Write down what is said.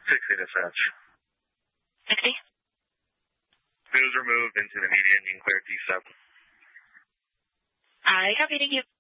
60 to Satch. 60? News removed into the median. You can clear T7. I copy, thank you.